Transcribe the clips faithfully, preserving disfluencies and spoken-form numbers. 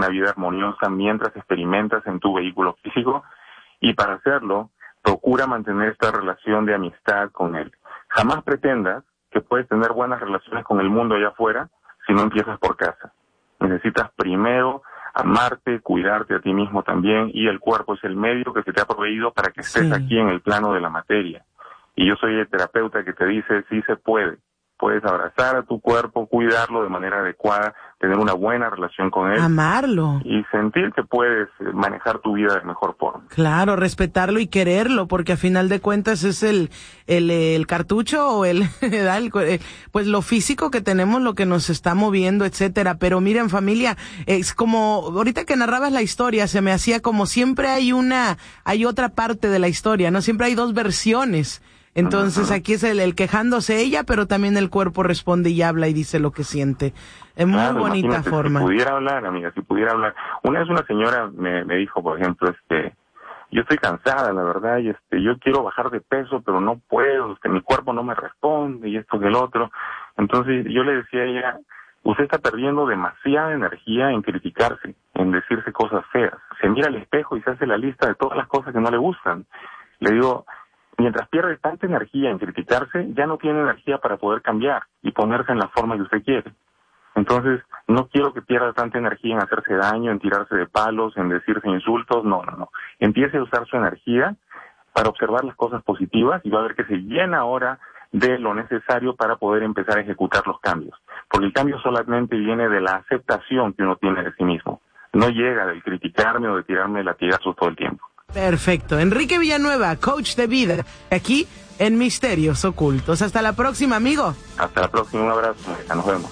una vida armoniosa mientras experimentas en tu vehículo físico, y para hacerlo, procura mantener esta relación de amistad con él. Jamás pretendas que puedes tener buenas relaciones con el mundo allá afuera si no empiezas por casa. Necesitas primero amarte, cuidarte a ti mismo también, y el cuerpo es el medio que se te ha proveído para que estés Sí. aquí en el plano de la materia. Y yo soy el terapeuta que te dice, sí se puede. Puedes abrazar a tu cuerpo, cuidarlo de manera adecuada, tener una buena relación con él. Amarlo. Y sentir que puedes manejar tu vida de mejor forma. Claro, respetarlo y quererlo, porque a final de cuentas es el el, el cartucho o el, el pues lo físico que tenemos, lo que nos está moviendo, etcétera. Pero miren, familia, es como ahorita que narrabas la historia, se me hacía como siempre hay una, hay otra parte de la historia, ¿no? Siempre hay dos versiones. Entonces Ajá. aquí es el, el quejándose ella, pero también el cuerpo responde y habla y dice lo que siente. Es muy Claro, bonita imagínate, forma. Si pudiera hablar, amiga, si pudiera hablar. Una vez una señora me, me dijo, por ejemplo, este, yo estoy cansada, la verdad, y este, yo quiero bajar de peso, pero no puedo, este, mi cuerpo no me responde, y esto y el otro. Entonces yo le decía a ella, usted está perdiendo demasiada energía en criticarse, en decirse cosas feas. Se mira al espejo y se hace la lista de todas las cosas que no le gustan. Le digo, mientras pierde tanta energía en criticarse, ya no tiene energía para poder cambiar y ponerse en la forma que usted quiere. Entonces, no quiero que pierda tanta energía en hacerse daño, en tirarse de palos, en decirse insultos. No, no, no. Empiece a usar su energía para observar las cosas positivas y va a ver que se llena ahora de lo necesario para poder empezar a ejecutar los cambios. Porque el cambio solamente viene de la aceptación que uno tiene de sí mismo. No llega del criticarme o de tirarme latigazos todo el tiempo. Perfecto. Enrique Villanueva, coach de vida, aquí en Misterios Ocultos. Hasta la próxima, amigo. Hasta la próxima. Un abrazo. Nos vemos.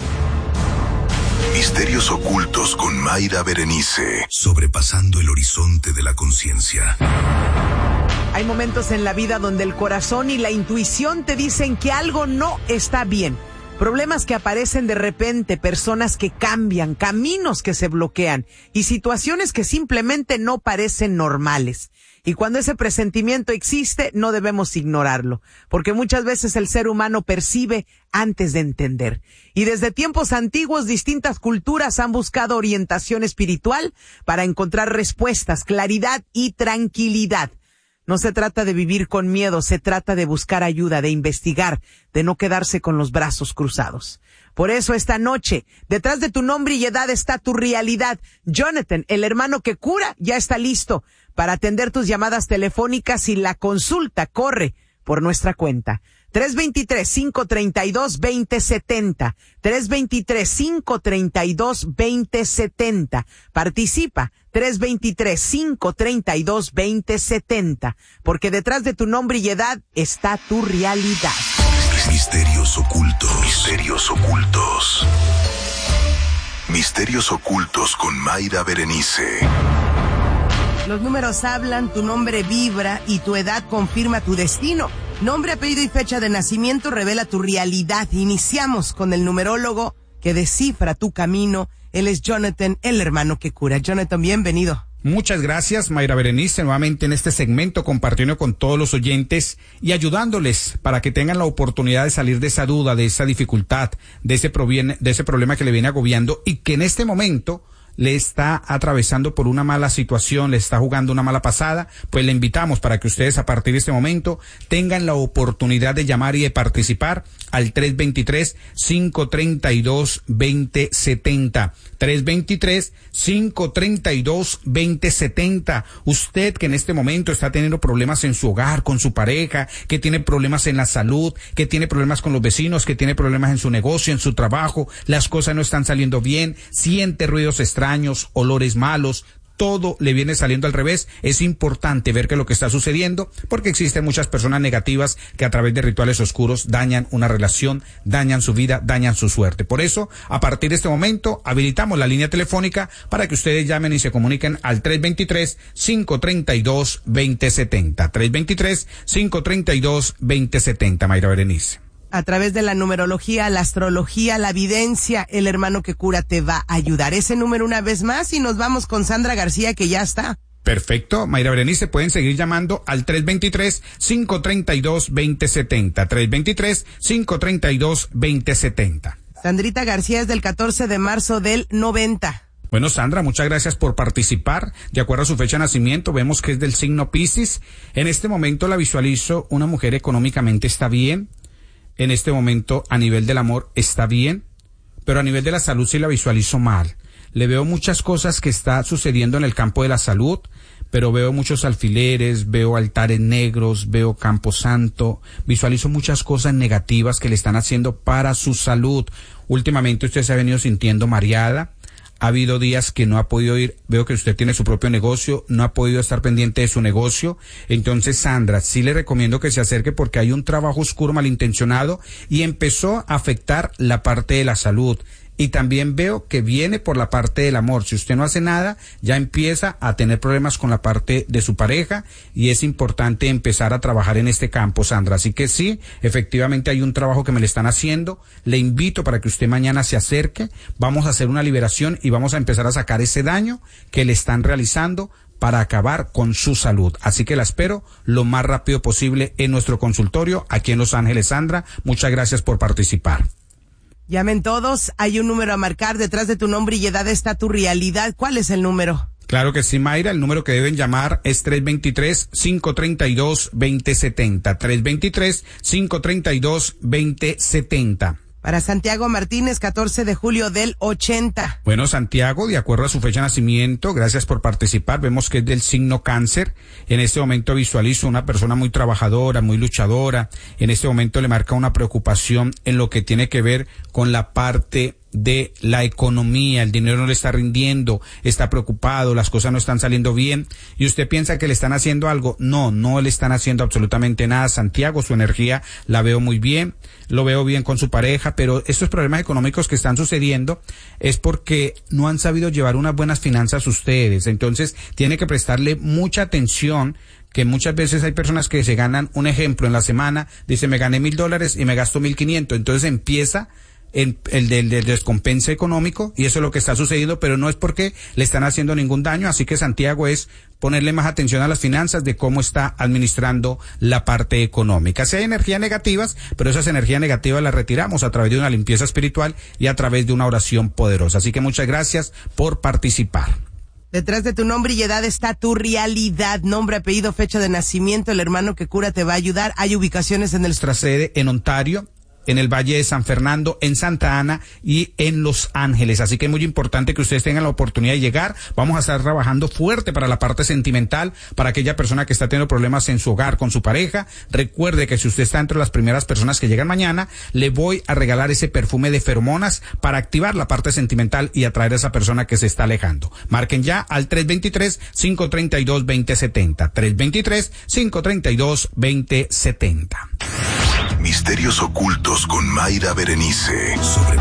Misterios Ocultos con Mayra Berenice. Sobrepasando el horizonte de la conciencia. Hay momentos en la vida donde el corazón y la intuición te dicen que algo no está bien. Problemas que aparecen de repente, personas que cambian, caminos que se bloquean y situaciones que simplemente no parecen normales. Y cuando ese presentimiento existe, no debemos ignorarlo, porque muchas veces el ser humano percibe antes de entender. Y desde tiempos antiguos, distintas culturas han buscado orientación espiritual para encontrar respuestas, claridad y tranquilidad. No se trata de vivir con miedo, se trata de buscar ayuda, de investigar, de no quedarse con los brazos cruzados. Por eso esta noche, detrás de tu nombre y edad está tu realidad. Jonathan, el hermano que cura, ya está listo para atender tus llamadas telefónicas y la consulta corre por nuestra cuenta. tres dos tres, cinco tres dos, dos cero siete cero. tres dos tres, cinco tres dos, dos cero siete cero. Participa. tres dos tres, cinco tres dos, dos cero siete cero. Porque detrás de tu nombre y edad está tu realidad. Misterios ocultos. Misterios ocultos. Misterios ocultos con Mayra Berenice. Los números hablan, tu nombre vibra y tu edad confirma tu destino. Nombre, apellido y fecha de nacimiento revela tu realidad. Iniciamos con el numerólogo que descifra tu camino. Él es Jonathan, el hermano que cura. Jonathan, bienvenido. Muchas gracias, Mayra Berenice, nuevamente en este segmento compartiendo con todos los oyentes y ayudándoles para que tengan la oportunidad de salir de esa duda, de esa dificultad, de ese, proviene, de ese problema que le viene agobiando y que en este momento le está atravesando por una mala situación, le está jugando una mala pasada. Pues le invitamos para que ustedes a partir de este momento tengan la oportunidad de llamar y de participar al tres dos tres, cinco tres dos, dos cero siete cero. tres dos tres, cinco tres dos, dos cero siete cero. Usted que en este momento está teniendo problemas en su hogar, con su pareja, que tiene problemas en la salud, que tiene problemas con los vecinos, que tiene problemas en su negocio, en su trabajo, las cosas no están saliendo bien, siente ruidos extraños, olores malos, todo le viene saliendo al revés. Es importante ver qué es lo que está sucediendo, porque existen muchas personas negativas que a través de rituales oscuros dañan una relación, dañan su vida, dañan su suerte. Por eso, a partir de este momento, habilitamos la línea telefónica para que ustedes llamen y se comuniquen al tres dos tres, cinco tres dos, dos cero siete cero. tres dos tres, cinco tres dos, dos cero siete cero, Mayra Berenice. A través de la numerología, la astrología, la evidencia, el hermano que cura te va a ayudar. Ese número una vez más y nos vamos con Sandra García, que ya está. Perfecto, Mayra Berenice, pueden seguir llamando al tres dos tres, cinco tres dos, dos cero siete cero. tres dos tres, cinco tres dos, dos cero siete cero. Sandrita García es del catorce de marzo del noventa. Bueno, Sandra, muchas gracias por participar. De acuerdo a su fecha de nacimiento, vemos que es del signo Piscis. En este momento la visualizo, una mujer económicamente está bien. En este momento, a nivel del amor, está bien. Pero a nivel de la salud sí la visualizo mal. Le veo muchas cosas que está sucediendo en el campo de la salud, pero veo muchos alfileres, veo altares negros, veo camposanto, visualizo muchas cosas negativas que le están haciendo para su salud. Últimamente usted se ha venido sintiendo mareada. Ha habido días que no ha podido ir, veo que usted tiene su propio negocio, no ha podido estar pendiente de su negocio. Entonces, Sandra, sí le recomiendo que se acerque porque hay un trabajo oscuro malintencionado y empezó a afectar la parte de la salud. Y también veo que viene por la parte del amor. Si usted no hace nada, ya empieza a tener problemas con la parte de su pareja y es importante empezar a trabajar en este campo, Sandra. Así que sí, efectivamente hay un trabajo que me le están haciendo. Le invito para que usted mañana se acerque. Vamos a hacer una liberación y vamos a empezar a sacar ese daño que le están realizando para acabar con su salud. Así que la espero lo más rápido posible en nuestro consultorio aquí en Los Ángeles, Sandra. Muchas gracias por participar. Llamen todos, hay un número a marcar, detrás de tu nombre y edad está tu realidad. ¿Cuál es el número? Claro que sí, Mayra, el número que deben llamar es tres dos tres, cinco tres dos, dos cero siete cero, tres dos tres, cinco tres dos, dos cero siete cero. Para Santiago Martínez, catorce de julio del ochenta. Bueno, Santiago, de acuerdo a su fecha de nacimiento, gracias por participar. Vemos que es del signo Cáncer. En este momento visualizo una persona muy trabajadora, muy luchadora. En este momento le marca una preocupación en lo que tiene que ver con la parte de la economía, el dinero no le está rindiendo, está preocupado, las cosas no están saliendo bien y usted piensa que le están haciendo algo. No, no le están haciendo absolutamente nada. Santiago, su energía la veo muy bien, lo veo bien con su pareja, pero estos problemas económicos que están sucediendo es porque no han sabido llevar unas buenas finanzas ustedes. Entonces tiene que prestarle mucha atención, que muchas veces hay personas que se ganan, un ejemplo, en la semana, dice me gané mil dólares y me gasto mil quinientos, entonces empieza en el del, del descompense económico y eso es lo que está sucediendo, pero no es porque le están haciendo ningún daño. Así que Santiago es ponerle más atención a las finanzas, de cómo está administrando la parte económica. Si hay energías negativas, pero esas energías negativas las retiramos a través de una limpieza espiritual y a través de una oración poderosa. Así que muchas gracias por participar. Detrás de tu nombre y edad está tu realidad. Nombre, apellido, fecha de nacimiento. El hermano que cura te va a ayudar. Hay ubicaciones en el... Nuestra sede en Ontario, en el Valle de San Fernando, en Santa Ana y en Los Ángeles. Así que es muy importante que ustedes tengan la oportunidad de llegar. Vamos a estar trabajando fuerte para la parte sentimental, para aquella persona que está teniendo problemas en su hogar con su pareja. Recuerde que si usted está entre las primeras personas que llegan mañana, le voy a regalar ese perfume de feromonas para activar la parte sentimental y atraer a esa persona que se está alejando. Marquen ya al tres dos tres, cinco tres dos, dos cero siete cero. tres dos tres, cinco tres dos, dos cero siete cero. Misterios ocultos con Mayra Berenice. Sobre